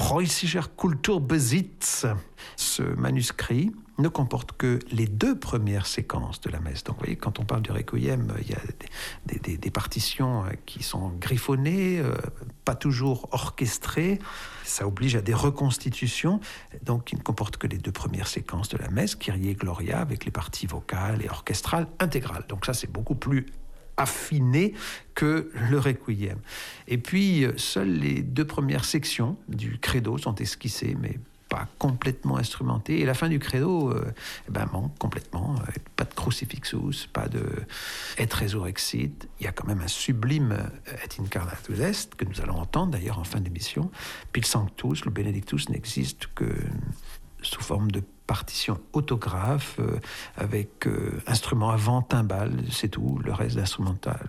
Preußischer Kulturbesitz. Ce manuscrit ne comporte que les 2 premières séquences de la messe. Donc vous voyez, quand on parle du requiem, il y a des partitions qui sont griffonnées, pas toujours orchestrées. Ça oblige à des reconstitutions. Donc il ne comporte que les 2 premières séquences de la messe, Kyrie et Gloria, avec les parties vocales et orchestrales intégrales. Donc ça, c'est beaucoup plus affiné que le requiem. Et puis, seules les 2 premières sections du credo sont esquissées, mais pas complètement instrumentées. Et la fin du credo manque complètement. Pas de crucifixus, pas de et resurrexit. Il y a quand même un sublime et incarnatus est que nous allons entendre d'ailleurs en fin d'émission. Puis le sanctus, le benedictus n'existe que sous forme de partition autographe avec instrument avant timbale, c'est tout. Le reste d'instrumental,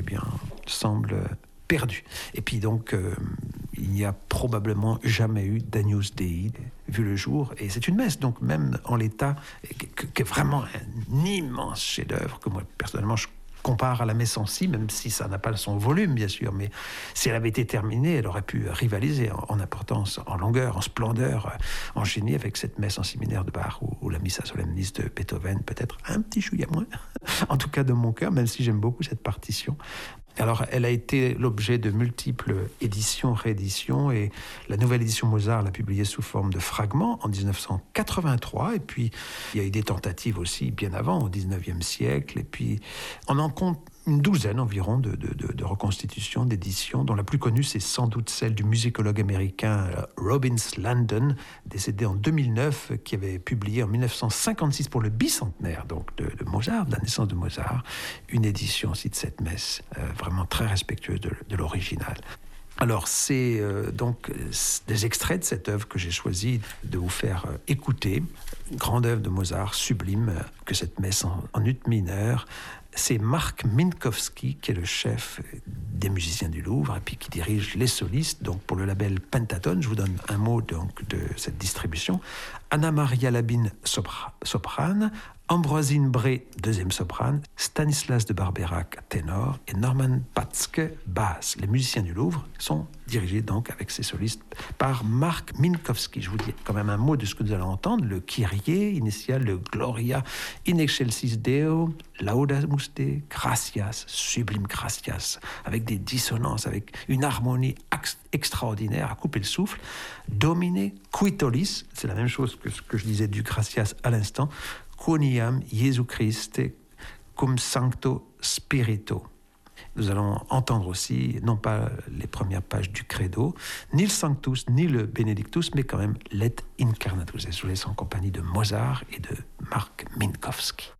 semble perdu. Et puis donc, il n'y a probablement jamais eu d'Agnus Dei vu le jour. Et c'est une messe, donc même en l'état, qui est vraiment un immense chef-d'œuvre que moi, personnellement, je compare à la messe en si, même si ça n'a pas son volume, bien sûr, mais si elle avait été terminée, elle aurait pu rivaliser en importance, en longueur, en splendeur, en génie avec cette messe en si mineur de Bach ou la Missa Solemnis de Beethoven, peut-être un petit chouïa moins, en tout cas de mon cœur, même si j'aime beaucoup cette partition. Alors, elle a été l'objet de multiples éditions, rééditions, et la nouvelle édition Mozart l'a publiée sous forme de fragments en 1983, et puis il y a eu des tentatives aussi bien avant, au 19e siècle, et puis on en compte une douzaine environ de reconstitutions, d'éditions, dont la plus connue, c'est sans doute celle du musicologue américain Robbins Landon, décédé en 2009, qui avait publié en 1956 pour le bicentenaire donc de Mozart, de la naissance de Mozart, une édition aussi de cette messe, vraiment très respectueuse de l'original. Alors, c'est donc des extraits de cette œuvre que j'ai choisi de vous faire écouter. Une grande œuvre de Mozart, sublime, que cette messe en ut mineur. C'est Marc Minkowski qui est le chef des musiciens du Louvre et puis qui dirige les solistes. Donc pour le label Pentatone, je vous donne un mot donc de cette distribution. Anna Maria Labine, soprane, Ambroisine Bré, deuxième soprane, Stanislas de Barberac, ténor, et Norman Patzke, basse. Les musiciens du Louvre sont dirigés donc avec ces solistes par Marc Minkowski. Je vous dis quand même un mot de ce que nous allons entendre. Le Kyrie initial, le Gloria in excelsis Deo, Laudamus Dei, Gratias, sublime Gratias, avec des dissonances, avec une harmonie extraordinaire à couper le souffle. Domine quitolis, c'est la même chose que ce que je disais du Gratias à l'instant. Quoniam Jesu Christe cum sancto spirito. Nous allons entendre aussi, non pas les premières pages du Credo, ni le Sanctus, ni le Benedictus, mais quand même l'Et Incarnatus. Et je vous laisse en compagnie de Mozart et de Marc Minkowski.